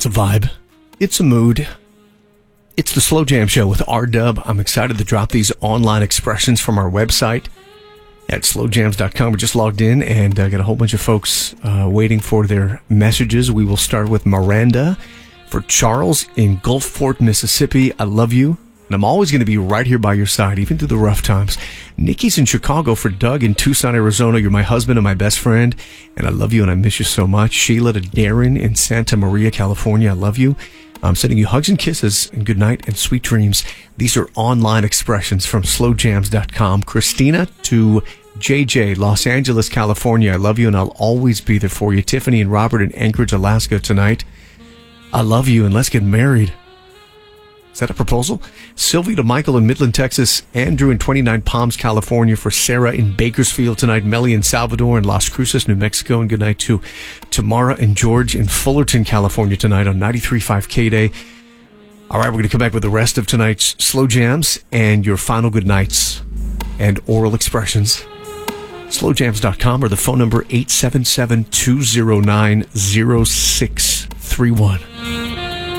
It's a vibe. It's a mood. It's the Slow Jam Show with R-Dub. I'm excited to drop these online expressions from our website at slowjams.com. We just logged in and got a whole bunch of folks waiting for their messages. We will start with Miranda for Charles in Gulfport, Mississippi. I love you, and I'm always going to be right here by your side, even through the rough times. Nikki's in Chicago for Doug in Tucson, Arizona. You're my husband and my best friend, and I love you and I miss you so much. Sheila to Darren in Santa Maria, California. I love you. I'm sending you hugs and kisses and good night and sweet dreams. These are online expressions from slowjams.com. Christina to JJ, Los Angeles, California. I love you and I'll always be there for you. Tiffany and Robert in Anchorage, Alaska tonight. I love you and let's get married. Is that a proposal? Sylvie to Michael in Midland, Texas. Andrew in 29 Palms, California. For Sarah in Bakersfield tonight. Melly in Salvador and Las Cruces, New Mexico. And good night to Tamara and George in Fullerton, California tonight on 93.5 K-Day. All right, we're going to come back with the rest of tonight's Slow Jams and your final good nights and oral expressions. Slowjams.com or the phone number 877-209-0631.